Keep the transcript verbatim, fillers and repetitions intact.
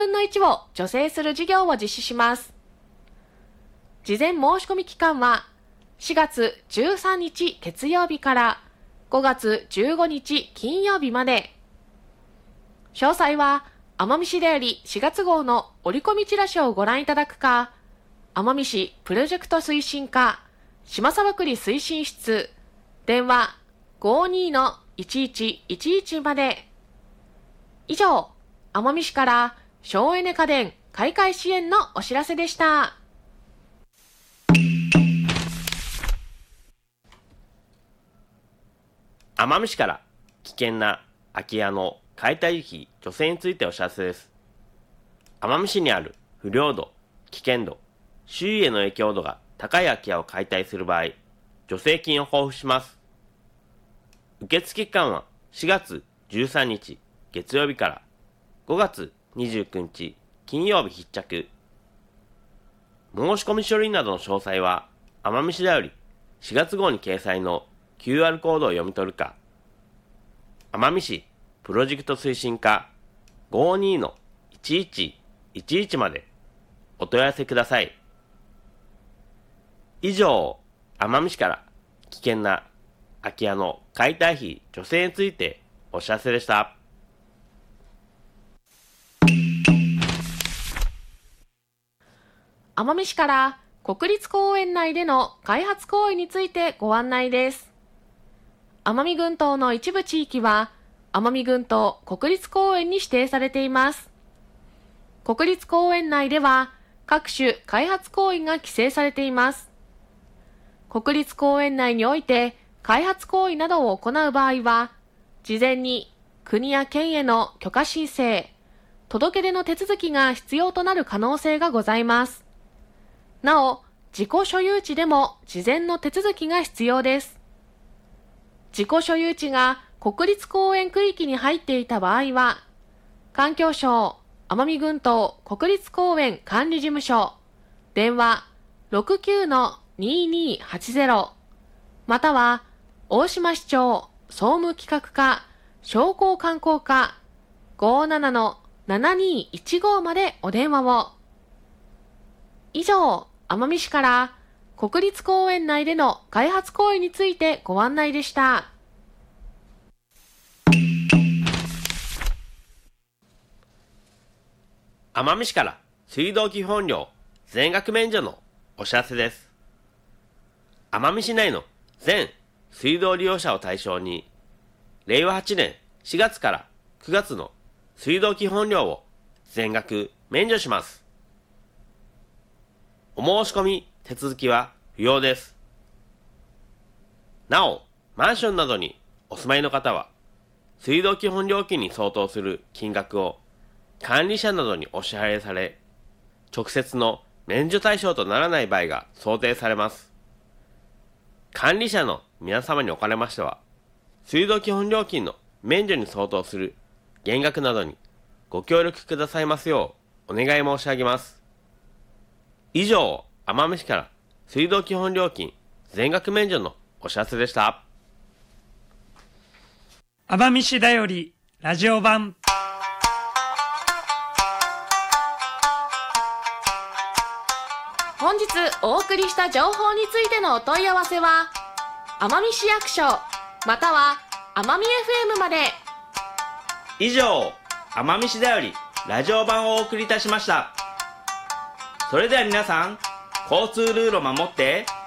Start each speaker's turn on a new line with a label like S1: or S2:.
S1: 分のいちを助成する事業を実施します。事前申し込み期間はしがつじゅうさんにち月曜日からごがつじゅうごにち金曜日まで。詳細は奄美市でよりしがつ号の折り込みチラシをご覧いただくか、奄美市プロジェクト推進課島沢栗推進室電話 ごーにーのいちいちいちいち まで。以上、奄美市から省エネ家電買い替え支援のお知らせでした。
S2: 奄美市から危険な空き家の解体費助成についてお知らせです。奄美市にある不良度、危険度、周囲への影響度が高い空き家を解体する場合、助成金を交付します。受付期間はしがつじゅうさんにち月曜日からごがつにじゅうくにち金曜日必着。申し込み書類などの詳細は奄美市だよりしがつ号に掲載の キューアール コードを読み取るか、奄美市プロジェクト推進課 ごーにーのいちいちいちいち までお問い合わせください。以上、奄美市から危険な空き家の解体費助成についてお知らせでした。
S1: 奄美市から国立公園内での開発行為についてご案内です。奄美群島の一部地域は奄美群島国立公園に指定されています。国立公園内では各種開発行為が規制されています。国立公園内において開発行為などを行う場合は、事前に国や県への許可申請、届け出の手続きが必要となる可能性がございます。なお、自己所有地でも事前の手続きが必要です。自己所有地が国立公園区域に入っていた場合は、環境省奄美群島国立公園管理事務所、電話 ろくきゅうのにーにーはちゼロ、または大島市長総務企画課商工観光課 ごーななのななにーいちご までお電話を。以上、奄美市から国立公園内での開発行為についてご案内でした。
S2: 奄美市から水道基本料全額免除のお知らせです。奄美市内の全水道利用者を対象に、れいわはちねんしがつからくがつの水道基本料を全額免除します。お申し込み手続きは不要です。なお、マンションなどにお住まいの方は、水道基本料金に相当する金額を管理者などにお支払いされ、直接の免除対象とならない場合が想定されます。管理者の皆様におかれましては、水道基本料金の免除に相当する減額などにご協力くださいますようお願い申し上げます。以上、奄美市から水道基本料金全額免除のお知らせでした。
S3: 奄美市だよりラジオ版。
S1: 本日お送りした情報についてのお問い合わせは、奄美市役所または奄美 エフエム まで。
S2: 以上、奄美市だよりラジオ版をお送りいたしました。それでは皆さん、交通ルールを守って